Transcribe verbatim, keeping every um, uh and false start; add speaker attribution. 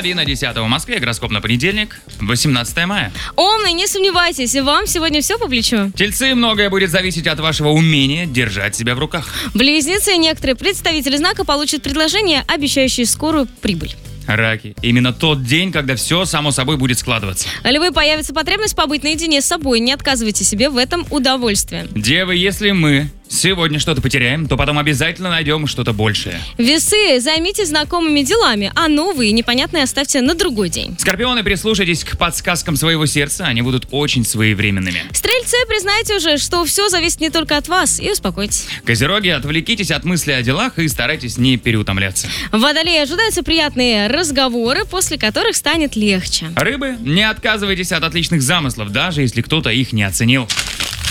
Speaker 1: половина десятого в Москве, гороскоп на понедельник, восемнадцатое мая.
Speaker 2: Умный, не сомневайтесь, вам сегодня все по плечу.
Speaker 1: Тельцы, многое будет зависеть от вашего умения держать себя в руках.
Speaker 2: Близнецы, некоторые представители знака получат предложение, обещающее скорую прибыль.
Speaker 1: Раки, именно тот день, когда все само собой будет складываться.
Speaker 2: Львы, появится потребность побыть наедине с собой, не отказывайте себе в этом удовольствии.
Speaker 1: Девы, если мы сегодня что-то потеряем, то потом обязательно найдем что-то большее.
Speaker 2: Весы, займитесь знакомыми делами, а новые непонятные оставьте на другой день.
Speaker 1: Скорпионы, прислушайтесь к подсказкам своего сердца, они будут очень своевременными.
Speaker 2: Стрельцы, признайте уже, что все зависит не только от вас, и успокойтесь.
Speaker 1: Козероги, отвлекитесь от мысли о делах и старайтесь не переутомляться.
Speaker 2: Водолеи, ожидаются приятные разговоры, после которых станет легче.
Speaker 1: Рыбы, не отказывайтесь от отличных замыслов, даже если кто-то их не оценил.